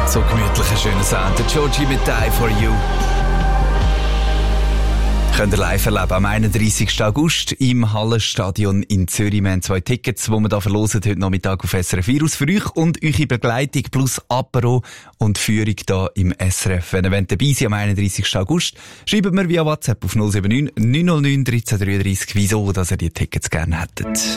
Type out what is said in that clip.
So gemütlicher, schöner Sound. Der Georgie mit «Die for You». Könnt ihr live erleben am 31. August im Hallenstadion in Zürich. Wir haben 2 Tickets, die wir da verlosen heute Nachmittag auf SRF Virus für euch und eure Begleitung plus Apero und Führung da im SRF. Wenn ihr dabei seid am 31. August, schreibt mir via WhatsApp auf 079 909 1333, wieso dass ihr die Tickets gerne hättet.